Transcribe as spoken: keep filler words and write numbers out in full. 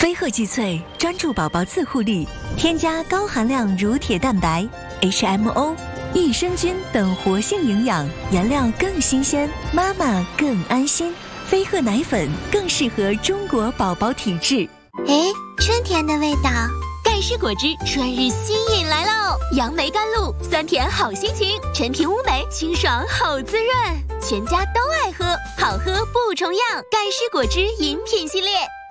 飞鹤济萃专注宝宝自护力，添加高含量乳铁蛋白、H M O、益生菌等活性营养，原料更新鲜，妈妈更安心。飞鹤奶粉更适合中国宝宝体质。 哎，春天的味道。 盖世果汁春日新饮来喽！杨梅甘露，酸甜好心情，陈皮乌梅，清爽好滋润，全家都爱喝，好喝不重样。盖世果汁饮品系列。